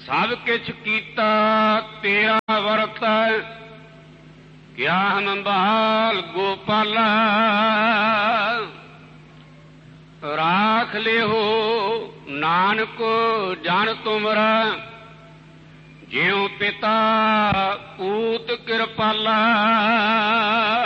ਸਭ ਕਿਛ ਕੀਤਾ ਤੇਰਾ ਵਰਤ, ਕਿਆ ਹਮ ਬਾਲ ਗੋਪਾਲਾ। ਰਾਖ ਲਿਓ ਨਾਨਕ ਜਨ ਤੁਮਰਾ, ਜਿਉ ਪਿਤਾ ਪੂਤ ਕਿਰਪਾਲਾ।